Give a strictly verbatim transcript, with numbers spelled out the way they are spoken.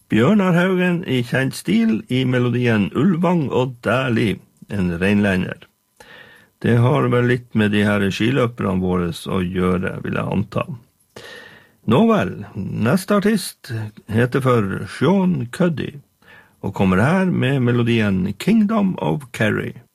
Bjørnar Haugen i kjent stil i melodien Ulvang og Dæhlie, en reinlender. Det har vel litt med de her skiløperne våre å gjøre, vil jeg anta. Nå vel, neste artist heter for Sean Cuddy, og kommer her med melodien Kingdom of Kerry.